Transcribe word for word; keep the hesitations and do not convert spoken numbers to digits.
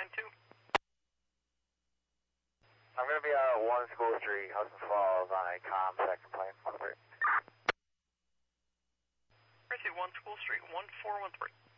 nine two. I'm going to be out at one School Street, Hudson Falls, on a comm second plane. one three. Receive one School Street, one four one three.